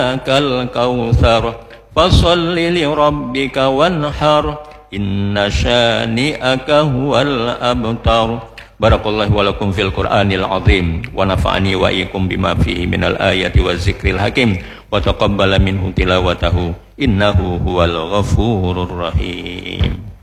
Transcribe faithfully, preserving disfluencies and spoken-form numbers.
الكوثر فصل لربك وانحر إن شانئك هو الأبتر. Barakallahu walakum fil Qur'anil azim wa nafa'ani wa iyyakum bima fihi minal ayati waz zikril hakim wa taqabbala minhu tilawatahu innahu huwal ghafurur rahim.